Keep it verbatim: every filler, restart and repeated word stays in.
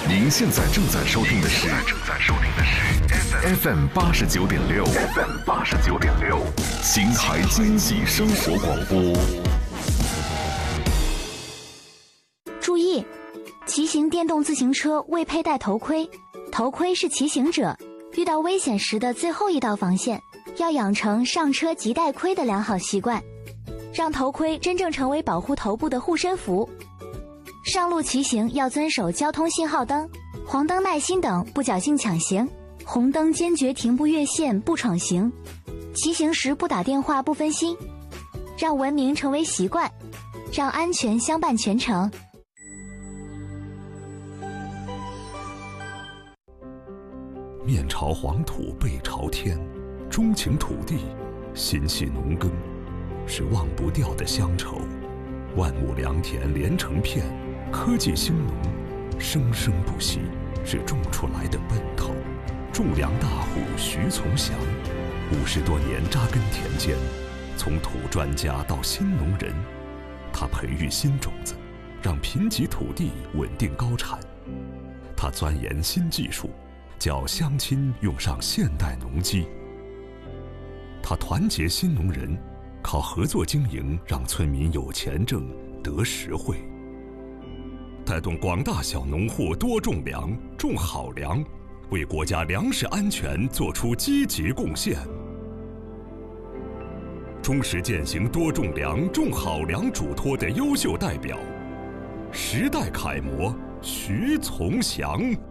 您现在正在收听的是正在收听的是 F M 八十九点六 F M 八十九点六邢台经济生活广播。 注意，骑行电动自行车未佩戴头盔，头盔是骑行者遇到危险时的最后一道防线，要养成上车即戴盔的良好习惯，让头盔真正成为保护头部的护身符。上路骑行要遵守交通信号灯、黄灯耐心等，不侥幸抢行；红灯坚决停不越线、不闯行。骑行时不打电话、不分心，让文明成为习惯，让安全相伴全程。 面朝黄土背朝天，钟情土地，心系农耕，是忘不掉的乡愁。万亩良田连成片，科技兴农，生生不息，是种出来的奔头。种粮大户徐从祥，五十多年扎根田间，从土专家到新农人，他培育新种子，让贫瘠土地稳定高产。他钻研新技术，叫乡亲用上现代农机。他团结新农人，靠合作经营让村民有钱挣得实惠，带动广大小农户多种粮、种好粮，为国家粮食安全做出积极贡献。忠实践行多种粮、种好粮嘱托的优秀代表，时代楷模徐从祥。